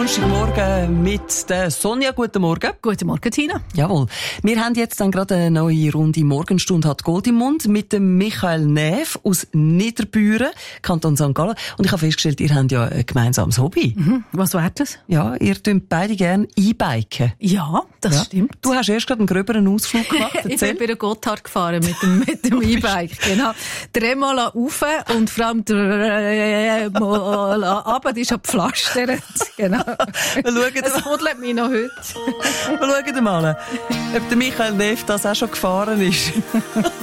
Donnerstagmorgen mit der Sonja. Guten Morgen. Guten Morgen, Tina. Jawohl. Wir haben jetzt dann gerade eine neue Runde Morgenstunde hat Gold im Mund mit dem Michael Näf aus Niederbüren, Kanton St. Gallen. Und ich habe festgestellt, ihr habt ja ein gemeinsames Hobby. Was wäre das? Ja, ihr tut beide gerne E-Biken. Ja, das stimmt. Du hast erst gerade einen gröberen Ausflug gemacht. Ich bin bei der Gotthard gefahren mit dem E-Bike. Genau. Dreimal rauf und vor allem dreimal runter. Die ist gepflastert. Genau. Es kudelt mich noch heute. Wir schauen mal, ob der Michael Näf das auch schon gefahren ist.